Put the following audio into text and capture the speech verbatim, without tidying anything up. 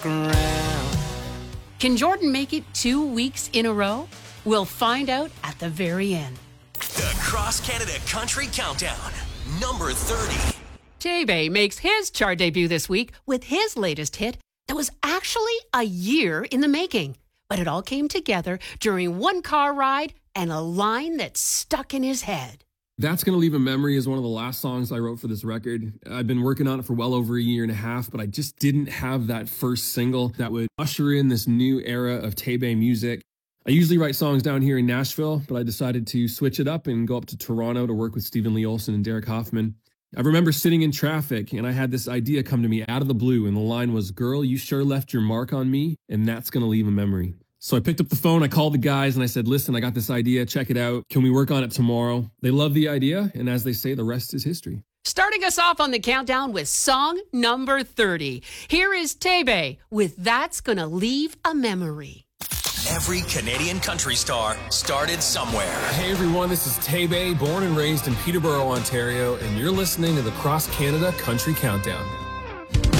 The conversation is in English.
Around. Can Jordan make it two weeks in a row? We'll find out at the very end. The Cross Canada Country Countdown, number thirty. Tay-Bay makes his chart debut this week with his latest hit that was actually a year in the making. But it all came together during one car ride and a line that stuck in his head. That's Gonna Leave a Memory is one of the last songs I wrote for this record. I've been working on it for well over a year and a half, but I just didn't have that first single that would usher in this new era of Tay-Bay music. I usually write songs down here in Nashville, but I decided to switch it up and go up to Toronto to work with Stephen Lee Olsen and Derek Hoffman. I remember sitting in traffic and I had this idea come to me out of the blue, and the line was, "Girl, you sure left your mark on me, and that's gonna leave a memory." So I picked up the phone, I called the guys, and I said, "Listen, I got this idea, check it out. Can we work on it tomorrow?" They loved the idea, and as they say, the rest is history. Starting us off on the countdown with song number thirty. Here is Tay-Bay with That's Gonna Leave a Memory. Every Canadian country star started somewhere. Hey everyone, this is Tay-Bay, born and raised in Peterborough, Ontario, and you're listening to the Cross Canada Country Countdown.